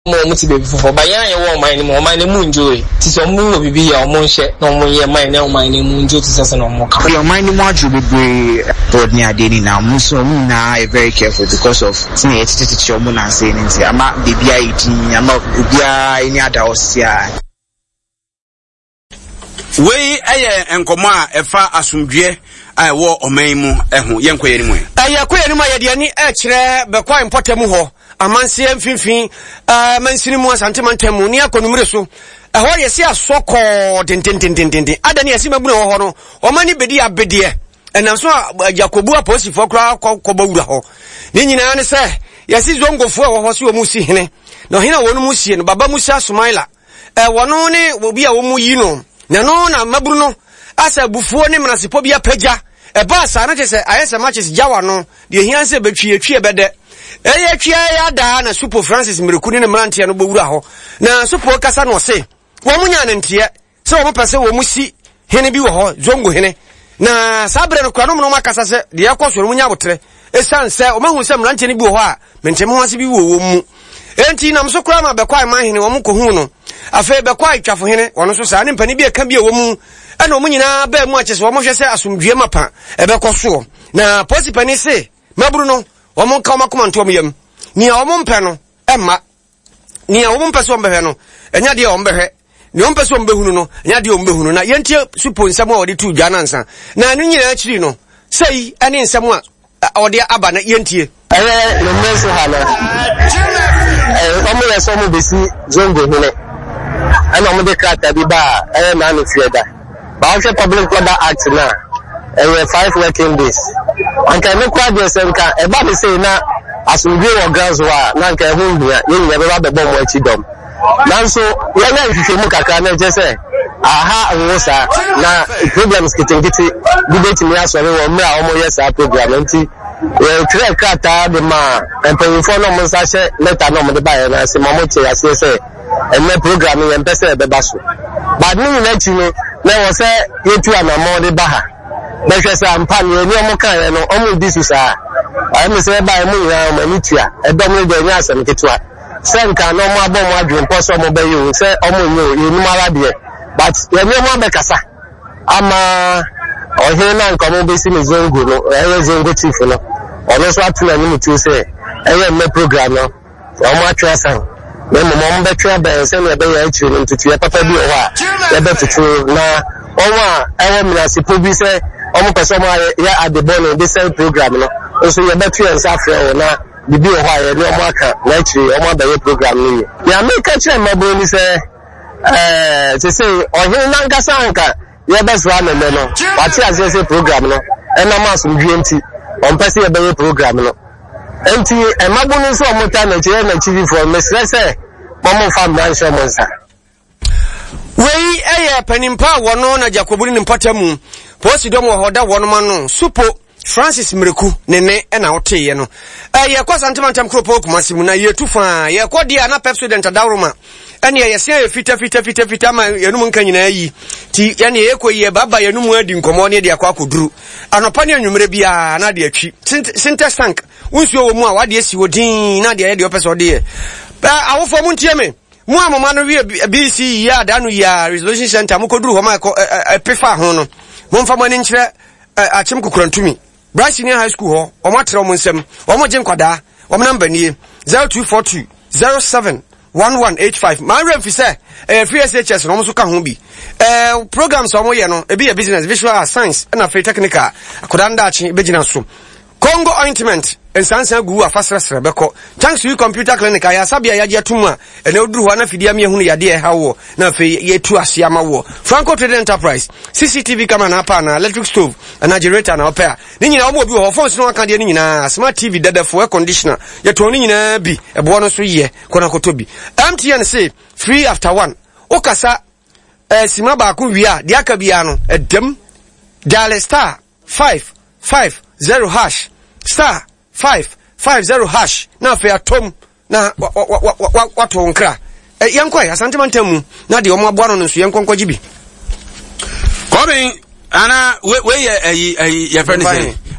muti baby for bayan ye wo man mo man mu enjoy ti so mu obibi ya mo nhye na mo ye man na man mu enjoy ti sese na mo ka your mind mo aju bebre board ni ade ni na mo so mu na very careful because of tin ye titi mo na say ni say ama bibia yi ama bibia ni ada osia we eye enkomo a efa asumdwe a wo oman mu eho ye nkoye ni mu aya koye ni mu ye de ni e kire be kwa importamu ho amansie mfimfin mansini mu asante mantamu ni akonumre so ho yesi asoko den ada ni yesi mabuna ho no o mani bedi abede enam so Jacobu aposifo kra kobawura ho ni nyina ne se yesi zongofo ho so mu si hene no hena wonu mu sie no baba musa Sumaila wono ne obi a wo mu yi no na no na maburu no asa bufuo ne mnasepo bia pagya ba sa na chese ayese matches jawa no de hia se betwie bede eye twa ya da na Super Francis Miraku ne mrantia no bowura ho na Super kasa no se wo munya ne ntie se wo pese wo musi hene bi wo ho zongo hene na sabre no kwa no makasa se de yakosoro munya botre esanse o mahu se mrantia ne bi wo ho a mentem ho ase bi wo mu enti na mso kura ma bekwa man hene wo mu ko hu no afa bekwa twafo hene wono so sa ne mpani bi aka bi wo mu ana wo nyina ba mu akese wo mo hwese asomdue mapa ebekɔ na posipani se maburu no omo ka makoma nto omyam ni omo mpe no emma ni omo mpe so mbehwe no enya de ombehwe ni ompe so mbehunu no enya de ombehunu na yentie Super nsam a odi tu dwa nansa na anu nyina akiri no sei ane nsam a odi aba na yentie no meso hala omo yeso mo besi zongo hene ana omo de krata bi ba na no fieda ba o public order act na 5 working days anka me kwa de senka e ba be say na asumdwe wo grounds wa na nka ehun bia ye nye be ba be bom achi dom nanso ye na nhwehwe mu kakra na je say aha nwosa na programs kitingiti debate me asore wo mra omo yes a program nti ye tire krata de ma employee no mo sa she letter no mo de ba ye na se mo mo che ase say enne program ye mpese be baso but ni na chi no na wo say ye tu anamo de ba ha Because I'm planning any more kind of only this is I'm say by Munitia, a dominant Yas and Kitua. Sanka no more bomb dream possible by you, say you Maladia. But you know Becassa. I'm or here now come based in his own good, I good chief, or also what to say. I am no program now. Or my trust. Then the mom better by sending a bay entry into your papa be a while. Better to now. I want to probably say. Omo person ya at the born this program no so you better and safra na bibi o ha ya no aka na actually omo ba program ni ya make a mabo ni say say o hin na nkasa anka ya be so na no what you say program no e na ma so dwenti on person ya be program no enti e mabo ni so omo ta na che na chief for me say momo fam na show monsa wei penimpa wono na Jacobu ni mpatamu Posidom wo hoda wonoma no Super Francis Miraku nene na oteye no ye kwa santimantam kropo kumasimu na ye tufa ye kodi ana Pepsodent adawroma ene ye se fita ma yenum nka nyina yi ti ye ne ye koyi baba yenum adi nkomo ne de akwa akoduru anopa ne anwumre bia na de atwi sintestank unsuo wo mu a wade esi wodin na de ye de opeso de ye awofo mu ntie me mu amama no wi BC ya da no ya resolution center mu koduru ho ma pefa ho no Monfa mani nkyere achim kukurantumi Bryce Senior High School ho omatre omo nsem omo je nkwada omo number nie 0242 071185 my ref say free SHS no so ka ho bi programs omo ye no e be business visual science na free technical akoda ndachi begina so Congo ointment ensansa gu afasresre beko thanks to you computer clinic ya sabia ya jetum a ene oduru ho na fidia me ehunu yade hawo na fe yetu asiama wo Franco Trade Enterprise CCTV camera na pa na electric stove na generator na opera ni nyina obo bi ho phones no aka de ni nyina smart TV dada for air conditioner yeto ni nyina bi ebo no so ye kona kotobi MTN say free after one okasa sima ba ko wi a de aka bia no edem dial star 550 hash star 550 hash na fe atom na wato nkra yankwa asante mantamu na de omo aboa no nso yankwa gibi Coming ana we ye friend say